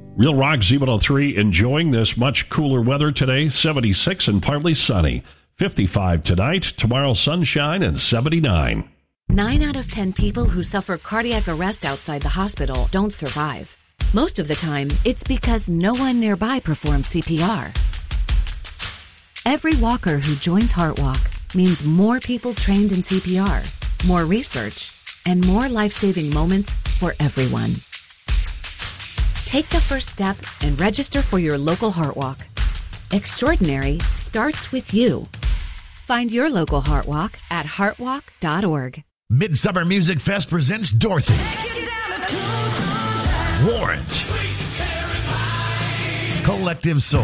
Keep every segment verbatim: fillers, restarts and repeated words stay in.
Real Rock Z one oh three enjoying this much cooler weather today, seventy-six and partly sunny. fifty-five tonight, tomorrow sunshine and seventy-nine. Nine out of ten people who suffer cardiac arrest outside the hospital don't survive. Most of the time, it's because no one nearby performs C P R. Every walker who joins HeartWalk means more people trained in C P R, more research, and more life-saving moments for everyone. Take the first step and register for your local HeartWalk. Extraordinary starts with you. Find your local HeartWalk at heartwalk dot org. Midsummer Music Fest presents Dorothy, Warrant, Collective Soul,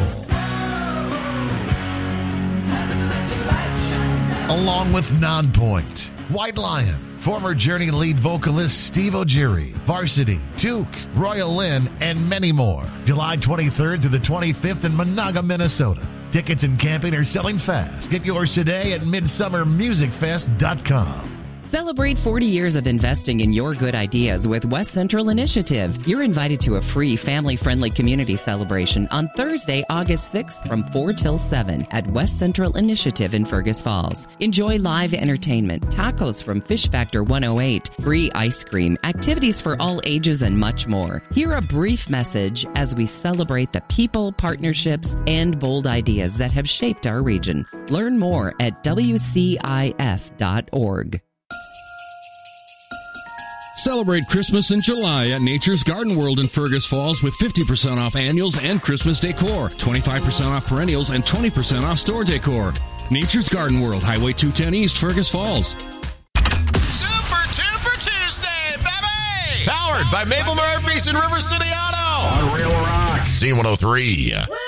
along with Nonpoint, White Lion, former Journey lead vocalist Steve Ogiri, Varsity, Took, Royal Lynn, and many more. July twenty-third to the twenty-fifth in Monaga, Minnesota. Tickets and camping are selling fast. Get yours today at midsummer music fest dot com. Celebrate forty years of investing in your good ideas with West Central Initiative. You're invited to a free family-friendly community celebration on Thursday, August sixth from four till seven at West Central Initiative in Fergus Falls. Enjoy live entertainment, tacos from Fish Factor one oh eight, free ice cream, activities for all ages, and much more. Hear a brief message as we celebrate the people, partnerships, and bold ideas that have shaped our region. Learn more at W C I F dot org. Celebrate Christmas in July at Nature's Garden World in Fergus Falls with fifty percent off annuals and Christmas decor, twenty-five percent off perennials, and twenty percent off store decor. Nature's Garden World, Highway two ten East, Fergus Falls. Super Tuber Tuesday, baby! Powered by Mabel Murphy's and River City Auto. On Real Rock Z one oh three.